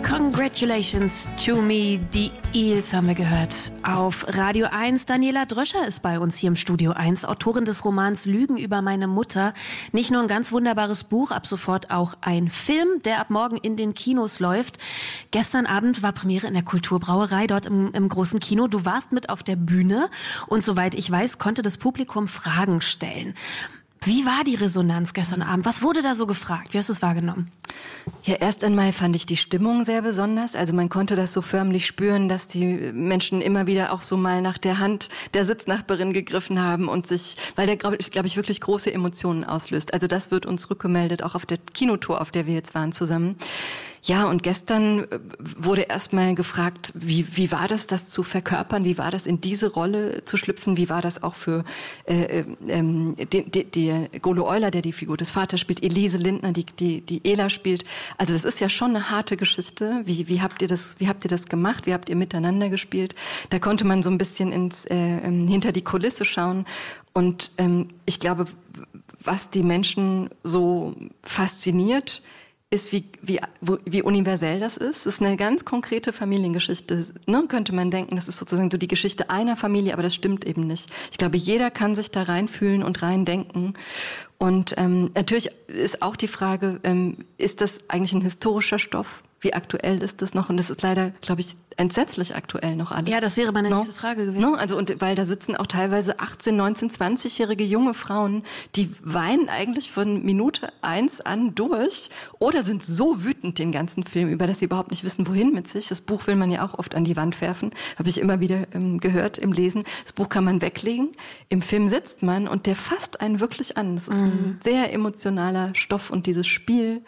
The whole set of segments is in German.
Congratulations to me, die Eels haben wir gehört. Auf Radio 1, Daniela Dröscher ist bei uns hier im Studio 1, Autorin des Romans Lügen über meine Mutter. Nicht nur ein ganz wunderbares Buch, ab sofort auch ein Film, der ab morgen in den Kinos läuft. Gestern Abend war Premiere in der Kulturbrauerei, dort im großen Kino. Du warst mit auf der Bühne und soweit ich weiß, konnte das Publikum Fragen stellen. Wie war die Resonanz gestern Abend? Was wurde da so gefragt? Wie hast du es wahrgenommen? Ja, erst einmal fand ich die Stimmung sehr besonders. Also man konnte das so förmlich spüren, dass die Menschen immer wieder auch so mal nach der Hand der Sitznachbarin gegriffen haben und sich, weil der, glaube ich, wirklich große Emotionen auslöst. Also das wird uns rückgemeldet, auch auf der Kinotour, auf der wir jetzt waren zusammen. Ja, und gestern wurde erstmal gefragt, wie war das zu verkörpern? Wie war das, in diese Rolle zu schlüpfen? Wie war das auch für Golo Euler, der die Figur des Vaters spielt, Elise Lindner, die Ela spielt. Also das ist ja schon eine harte Geschichte. Wie habt ihr das gemacht? Wie habt ihr miteinander gespielt? Da konnte man so ein bisschen hinter die Kulisse schauen. Und ich glaube, was die Menschen so fasziniert, ist, wie universell das ist. Es ist eine ganz konkrete Familiengeschichte. Ne? Könnte man denken, das ist sozusagen so die Geschichte einer Familie, aber das stimmt eben nicht. Ich glaube, jeder kann sich da reinfühlen und reindenken. Und natürlich ist auch die Frage, ist das eigentlich ein historischer Stoff? Wie aktuell ist das noch? Und das ist leider, glaube ich, entsetzlich aktuell noch alles. Ja, das wäre meine nächste Frage gewesen. No? Also, und weil da sitzen auch teilweise 18, 19, 20-jährige junge Frauen, die weinen eigentlich von Minute 1 an durch oder sind so wütend den ganzen Film über, dass sie überhaupt nicht wissen, wohin mit sich. Das Buch will man ja auch oft an die Wand werfen. Habe ich immer wieder gehört im Lesen. Das Buch kann man weglegen. Im Film sitzt man und der fasst einen wirklich an. Das ist ein sehr emotionaler Stoff und dieses Spiel.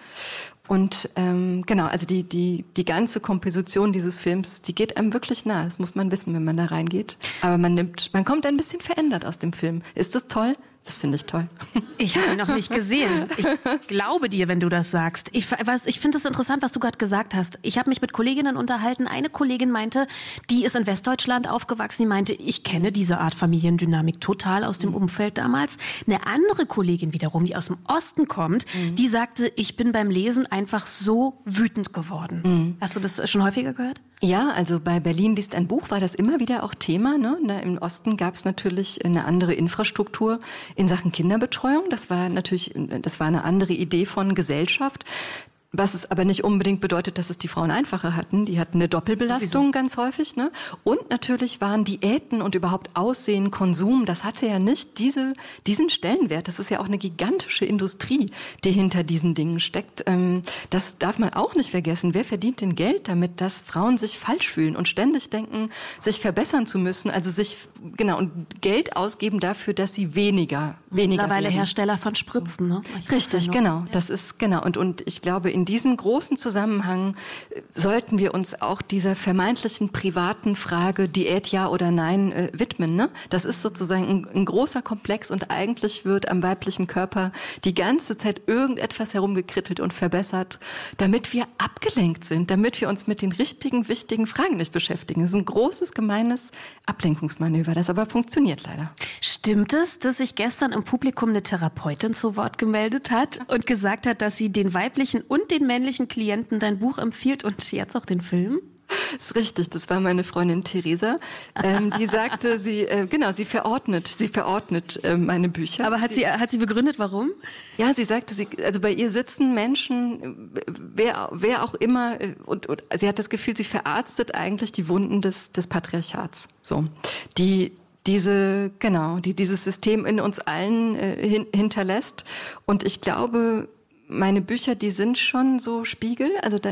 Und genau, also die ganze Komposition dieses Films, die geht einem wirklich nahe. Das muss man wissen, wenn man da reingeht. Aber man kommt ein bisschen verändert aus dem Film. Ist das toll? Das finde ich toll. Ich habe ihn noch nicht gesehen. Ich glaube dir, wenn du das sagst. Ich finde es interessant, was du gerade gesagt hast. Ich habe mich mit Kolleginnen unterhalten. Eine Kollegin meinte, die ist in Westdeutschland aufgewachsen. Die meinte, ich kenne diese Art Familiendynamik total aus dem Umfeld damals. Eine andere Kollegin wiederum, die aus dem Osten kommt, die sagte, ich bin beim Lesen einfach so wütend geworden. Hast du das schon häufiger gehört? Ja, also bei Berlin liest ein Buch war das immer wieder auch Thema. Ne? Im Osten gab es natürlich eine andere Infrastruktur in Sachen Kinderbetreuung. Das war eine andere Idee von Gesellschaft. Was es aber nicht unbedingt bedeutet, dass es die Frauen einfacher hatten. Die hatten eine Doppelbelastung ganz häufig. Ne? Und natürlich waren Diäten und überhaupt Aussehen, Konsum, das hatte ja nicht diesen Stellenwert. Das ist ja auch eine gigantische Industrie, die hinter diesen Dingen steckt. Das darf man auch nicht vergessen. Wer verdient denn Geld damit, dass Frauen sich falsch fühlen und ständig denken, sich verbessern zu müssen? Also und Geld ausgeben dafür, dass sie weniger Mittlerweile werden. Hersteller von Spritzen, ne? Richtig, genau. Das ist genau. Und ich glaube, in diesem großen Zusammenhang sollten wir uns auch dieser vermeintlichen privaten Frage Diät ja oder nein widmen. Ne? Das ist sozusagen ein großer Komplex und eigentlich wird am weiblichen Körper die ganze Zeit irgendetwas herumgekrittelt und verbessert, damit wir abgelenkt sind, damit wir uns mit den richtigen, wichtigen Fragen nicht beschäftigen. Das ist ein großes, gemeines Ablenkungsmanöver, das aber funktioniert leider. Stimmt es, dass sich gestern im Publikum eine Therapeutin zu Wort gemeldet hat und gesagt hat, dass sie den weiblichen und den männlichen Klienten dein Buch empfiehlt und jetzt auch den Film? Das ist richtig, das war meine Freundin Theresa. Die sagte, sie verordnet meine Bücher. Aber hat sie begründet, warum? Ja, sie sagte, also bei ihr sitzen Menschen, wer auch immer, und sie hat das Gefühl, sie verarztet eigentlich die Wunden des Patriarchats. So, dieses System in uns allen hinterlässt. Und ich glaube, meine Bücher, die sind schon so Spiegel, also da